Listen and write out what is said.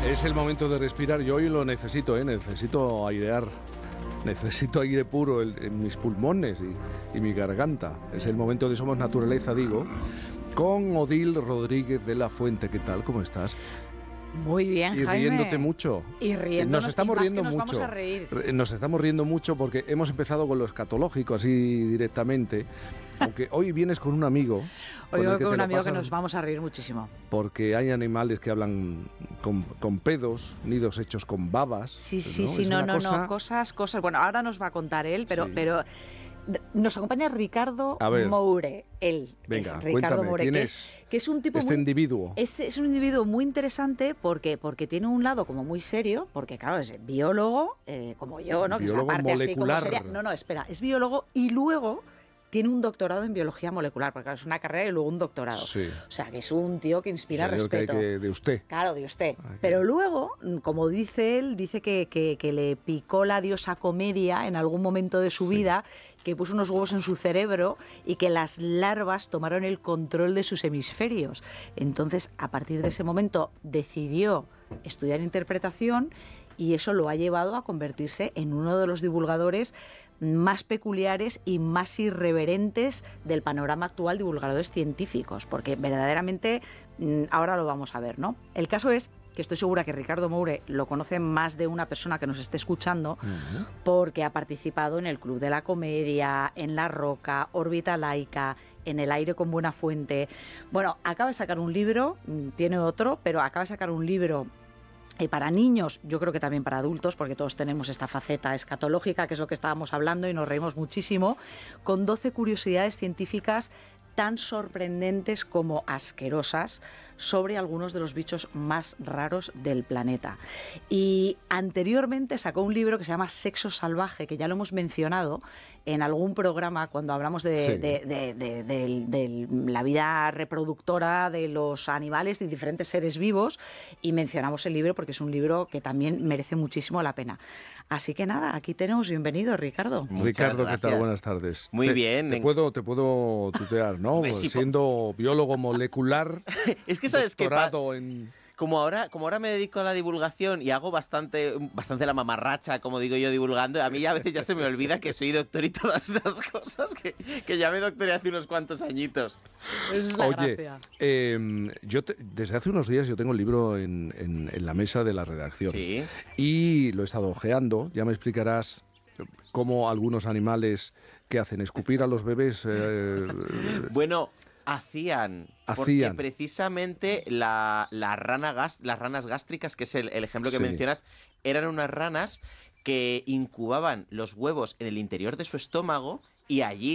Es el momento de respirar. Yo hoy lo necesito, necesito airear. Necesito aire puro en mis pulmones y mi garganta. Es el momento de Somos Naturaleza, digo, con Odil Rodríguez de la Fuente. ¿Qué tal? ¿Cómo estás? Muy bien, y Jaime. Y riéndote mucho. Y riéndonos, nos estamos riendo nos mucho. Vamos a reír. Nos estamos riendo mucho porque hemos empezado con lo escatológico, así directamente. Aunque hoy vienes con un amigo. Hoy voy con un amigo que nos vamos a reír muchísimo. Porque hay animales que hablan con pedos, nidos hechos con babas. Sí, ¿no? Cosas. Bueno, ahora nos va a contar él, pero nos acompaña Ricardo Moure. Venga, es Ricardo Moure, que es un tipo individuo. Es un individuo muy interesante porque tiene un lado como muy serio, porque claro, es biólogo, como yo, ¿no? Biólogo que es la parte molecular. así como seria. No, espera, es biólogo y luego tiene un doctorado en biología molecular, porque claro, es una carrera y luego un doctorado. Sí. O sea, que es un tío que inspira respeto. De usted. Claro, de usted. Pero luego, como dice él, dice que le picó la diosa comedia en algún momento de su vida, que puso unos huevos en su cerebro y que las larvas tomaron el control de sus hemisferios. Entonces, a partir de ese momento, decidió estudiar interpretación y eso lo ha llevado a convertirse en uno de los divulgadores más peculiares y más irreverentes del panorama actual, divulgadores científicos, porque verdaderamente ahora lo vamos a ver, ¿no? El caso es que estoy segura que Ricardo Moure lo conoce más de una persona que nos esté escuchando, porque ha participado en el Club de la Comedia, en La Roca, Órbita Laica, en El Aire con Buena Fuente. Bueno, acaba de sacar un libro, tiene otro, pero acaba de sacar un libro para niños, yo creo que también para adultos, porque todos tenemos esta faceta escatológica, que es lo que estábamos hablando y nos reímos muchísimo, con 12 curiosidades científicas tan sorprendentes como asquerosas sobre algunos de los bichos más raros del planeta. Y anteriormente sacó un libro que se llama Sexo Salvaje, que ya lo hemos mencionado en algún programa cuando hablamos de la vida reproductora de los animales y diferentes seres vivos, y mencionamos el libro porque es un libro que también merece muchísimo la pena. Así que nada, aquí tenemos, bienvenido, Ricardo. Ricardo, ¿qué tal? Buenas tardes. Muy bien. Te puedo tutear, ¿no? Sí, siendo biólogo molecular. Es que sabes que en... Como ahora me dedico a la divulgación y hago bastante la mamarracha, como digo yo, divulgando, a mí ya a veces ya se me olvida que soy doctor y todas esas cosas, que ya me doctoré hace unos cuantos añitos. Esa es la gracia. Desde hace unos días yo tengo el libro en la mesa de la redacción. Sí. Y lo he estado ojeando, ya me explicarás cómo algunos animales que hacen escupir a los bebés... Bueno... Hacían, porque precisamente las ranas gástricas, que es el ejemplo que mencionas, eran unas ranas que incubaban los huevos en el interior de su estómago y allí